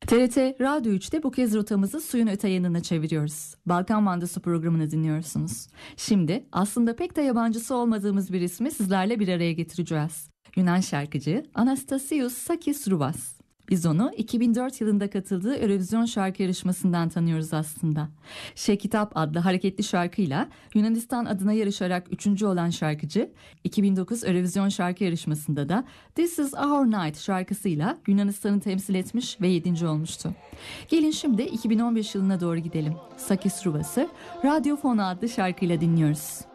TRT Radyo 3'te bu kez rotamızı suyun öte yanına çeviriyoruz. Balkan Mandası programını dinliyorsunuz. Şimdi aslında pek de yabancısı olmadığımız bir ismi sizlerle bir araya getireceğiz. Yunan şarkıcı Anastasios Sakis Ruvas. Biz onu 2004 yılında katıldığı Eurovision şarkı yarışmasından tanıyoruz aslında. Şekitap adlı hareketli şarkıyla Yunanistan adına yarışarak 3. olan şarkıcı, 2009 Eurovision şarkı yarışmasında da This Is Our Night şarkısıyla Yunanistan'ı temsil etmiş ve 7. olmuştu. Gelin şimdi 2015 yılına doğru gidelim. Sakis Ruvas'ı Radyofona adlı şarkıyla dinliyoruz.